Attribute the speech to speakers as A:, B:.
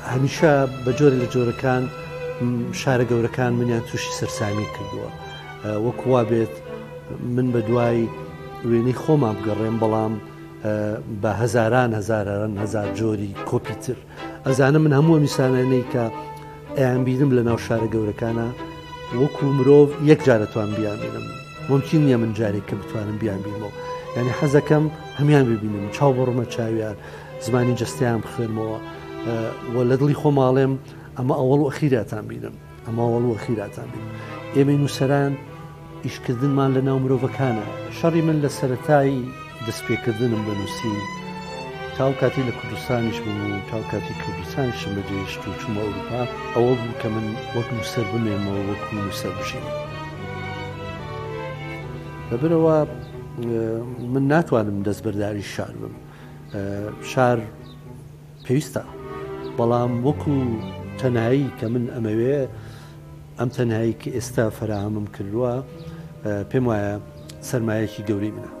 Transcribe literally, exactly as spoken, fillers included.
A: هەمیشە بە جۆرە لە جۆرەکان شارە گەورەکان منیان تووشی سەرسامی کردووە وەکوا بێت من بە دوای وێنەی خۆمان بگەڕێم بەڵام بە هەزاران هەزاران هەزار جۆری کۆپیتر ئەزانم من هەموو میسانانەی کە ئەیان بینم لە ناو شارە گەورەکانە وەکو مرۆڤ یەک جارە توان بیانبینم ممکن نییە من جارێککە بتوانم بیان بینەوە یعنی حەزەکەم هەمان ببینم چاو بڕمە چاویان زمانی جستیان بخوێنمەوە و لە دڵی خۆماڵێم ئەمە ئەوڵ و ئەخیراتان بینم ئەمە ئەوڵ و ئەخیراتان بینم ئێمە نووسەران ئیشکردنمان لە ناو مرۆڤەکانە شەڕی من لە سەرەتایی دەستپێکردنم بە نووسین تاو کاتی لە کوردستانیش بوو و تاو کاتی کوردستانیشم بەجێشت و چوومە ئەوروپا ئەوە بوو کە من وەک نووسەر بمێنمەوە وەکو نووسەر بژین لەبەرەوە من ناتوانم دەستبەرداری شار بم شار پێویستە بەڵام وەکو تەنایی کە من ئەمەوێ ئەم تەنایی کە ئێستا فراهەمم کردووە پێم وایە سەرمایەکی گەورەی منە